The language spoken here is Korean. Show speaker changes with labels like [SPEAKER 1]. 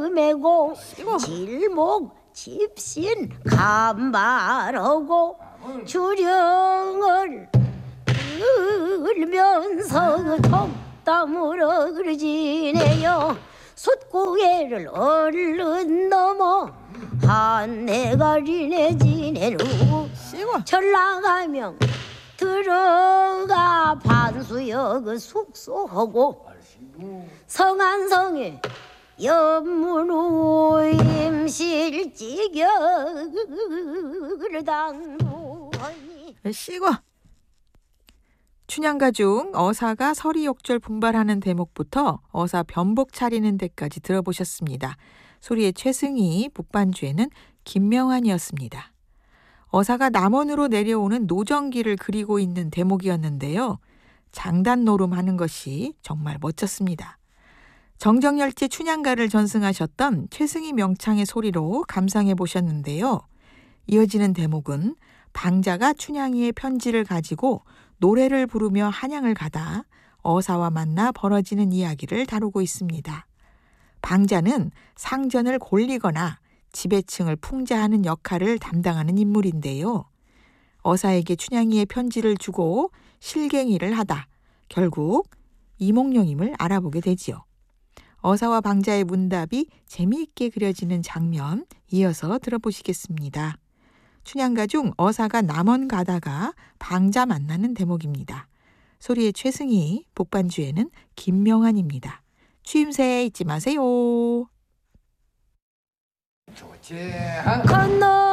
[SPEAKER 1] 메고 질목 집신 간발하고 주령을 울면서 덕담으로 그러지네요. 숫고개를 얼른 넘어 한 해가리네 지낸 후 전라가명 들어가 반수역 숙소하고 성안성에 연문후 임실지경을 당부하니.
[SPEAKER 2] 시고. 춘향가 중 어사가 서리욕절 분발하는 대목부터 어사 변복 차리는 데까지 들어보셨습니다. 소리의 최승희, 북반주에는 김명환이었습니다. 어사가 남원으로 내려오는 노정기를 그리고 있는 대목이었는데요. 장단 노름하는 것이 정말 멋졌습니다. 정정열제 춘향가를 전승하셨던 최승희 명창의 소리로 감상해 보셨는데요. 이어지는 대목은 방자가 춘향이의 편지를 가지고 노래를 부르며 한양을 가다 어사와 만나 벌어지는 이야기를 다루고 있습니다. 방자는 상전을 골리거나 지배층을 풍자하는 역할을 담당하는 인물인데요. 어사에게 춘향이의 편지를 주고 실갱이를 하다 결국 이몽룡임을 알아보게 되지요. 어사와 방자의 문답이 재미있게 그려지는 장면 이어서 들어보시겠습니다. 춘향가 중 어사가 남원 가다가 방자 만나는 대목입니다. 소리의 최승희, 복반주에는 김명환입니다. 추임새 잊지 마세요.
[SPEAKER 1] 건너